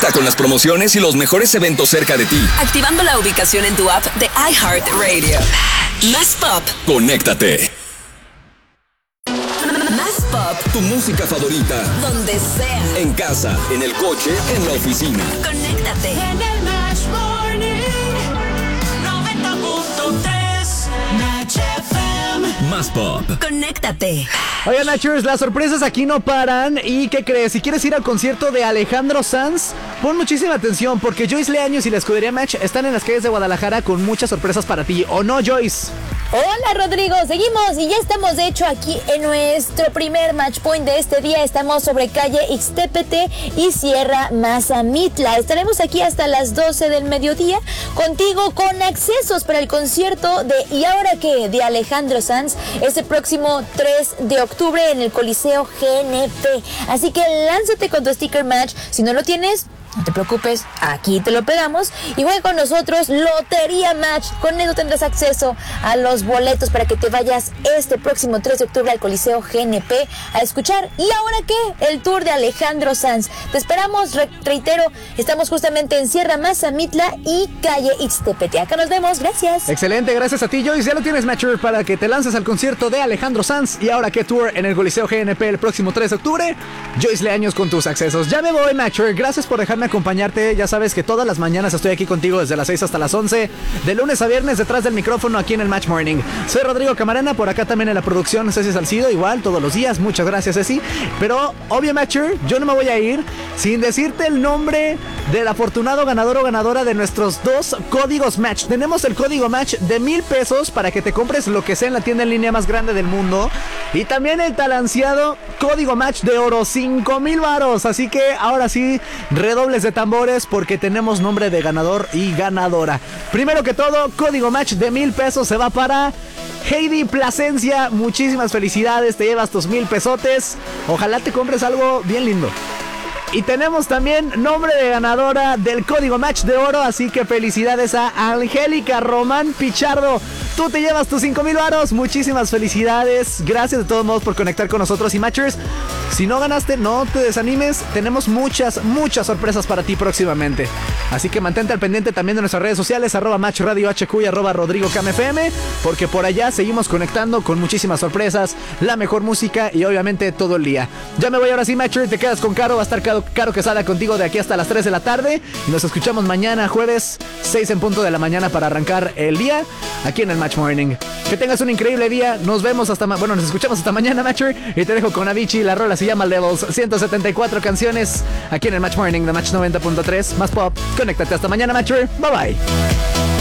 Conecta con las promociones y los mejores eventos cerca de ti. Activando la ubicación en tu app de iHeartRadio. Más Pop. Conéctate. Más Pop. Tu música favorita. Donde sea. En casa, en el coche, en la oficina. Conéctate. En el Match Morning 90.3 Match FM. Más Pop. Conéctate. Oigan, Nachers, las sorpresas aquí no paran. ¿Y qué crees? Si quieres ir al concierto de Alejandro Sanz, pon muchísima atención porque Joyce Leaños y la escudería Match están en las calles de Guadalajara con muchas sorpresas para ti. ¿O no, Joyce? Hola Rodrigo, seguimos y ya estamos de hecho aquí en nuestro primer match point de este día. Estamos sobre calle Ixtépete y Sierra Mazamitla. Estaremos aquí hasta las 12 del mediodía contigo con accesos para el concierto de ¿Y ahora qué? De Alejandro Sanz este próximo 3 de octubre en el Coliseo GNP. Así que lánzate con tu sticker match. Si no lo tienes, no te preocupes, aquí te lo pegamos. Y juega con nosotros Lotería Match. Con eso tendrás acceso a los boletos para que te vayas este próximo 3 de octubre al Coliseo GNP a escuchar ¿Y ahora qué? El tour de Alejandro Sanz. Te esperamos, reitero, estamos justamente en Sierra Mazamitla y calle Ixtépete. Acá nos vemos, gracias. Excelente, gracias a ti, Joyce. Ya lo tienes, Matcher, para que te lances al concierto de Alejandro Sanz. ¿Y ahora qué? Tour en el Coliseo GNP el próximo 3 de octubre. Joyce Leaños con tus accesos. Ya me voy, Matcher. Gracias por dejarme acompañarte. Ya sabes que todas las mañanas estoy aquí contigo desde las 6 hasta las 11, de lunes a viernes detrás del micrófono aquí en el Match Morning. Soy Rodrigo Camarena, por acá también en la producción Ceci Salcido, igual todos los días. Muchas gracias, Ceci. Pero obvio, Matcher, yo no me voy a ir sin decirte el nombre del afortunado ganador o ganadora de nuestros 2 códigos Match. Tenemos el código Match de 1,000 pesos para que te compres lo que sea en la tienda en línea más grande del mundo, y también el tan ansiado código Match de oro, 5,000 varos. Así que ahora sí, redobles de tambores porque tenemos nombre de ganador y ganadora. Primero que todo, código Match de 1,000 pesos se va para Heidi Plasencia. Muchísimas felicidades, te llevas tus 1,000 pesotes. Ojalá te compres algo bien lindo. Y tenemos también nombre de ganadora del código Match de oro, así que felicidades a Angélica Román Pichardo. Tú te llevas tus 5,000 varos. Muchísimas felicidades. Gracias de todos modos por conectar con nosotros. Y Matchers, si no ganaste, no te desanimes. Tenemos muchas sorpresas para ti próximamente. Así que mantente al pendiente también de nuestras redes sociales, @MatchRadioHQ y @RodrigoCamFM, porque por allá seguimos conectando con muchísimas sorpresas, la mejor música y obviamente todo el día. Ya me voy ahora sí, Matcher. Te quedas con Caro. Va a estar Caro Quesada contigo de aquí hasta las 3 de la tarde. Y nos escuchamos mañana, jueves, 6 en punto de la mañana para arrancar el día aquí en el Match Morning. Que tengas un increíble día. Nos vemos nos escuchamos hasta mañana, Matcher. Y te dejo con Avicii. La rola se llama Levels. 174 canciones aquí en el Match Morning de Match 90.3. Más Pop. Conéctate hasta mañana, Matcher. Bye bye.